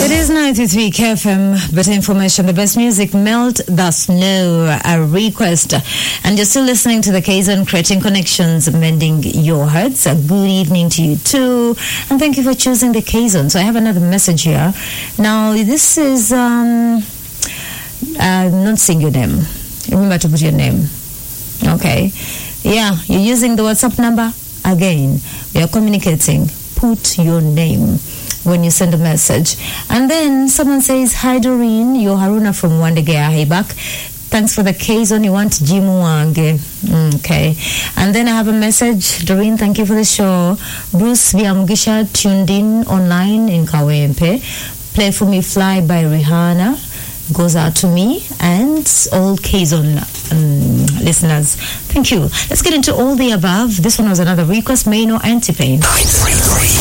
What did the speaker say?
It is 93 KFM, better information, the best music, Melt the Snow, a request. And you're still listening to the K-Zone, creating connections, mending your hearts. A good evening to you too. And thank you for choosing the K-Zone. So I have another message here. Now, this is, not saying your name. Remember to put your name. Okay. Yeah, you're using the WhatsApp number. Again, we are communicating. Put your name when you send a message. And then someone says, hi Doreen, you're Haruna from Wandegea. Hey back. Thanks for the K-Zone. You want Jimu Wange. Okay. And then I have a message. Doreen, thank you for the show. Bruce Viamugisha tuned in online in Kawempe. Play for me Fly by Rihanna. Goes out to me and all K-Zone listeners. Thank you. Let's get into all the above. This one was another request. Maino Antipain. 933